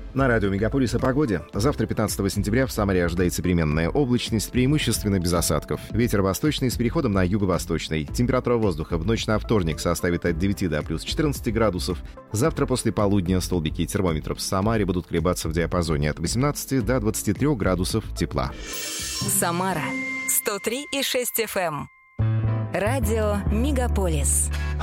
На радио «Мегаполис» о погоде. Завтра, 15 сентября, в Самаре ожидается переменная облачность, преимущественно без осадков. Ветер восточный с переходом на юго-восточный. Температура воздуха в ночь на вторник составит от 9 до плюс 14 градусов. Завтра после полудня столбики термометров в Самаре будут колебаться в диапазоне от 18 до 23 градусов тепла. Самара 103,6 FM. Радио «Мегаполис».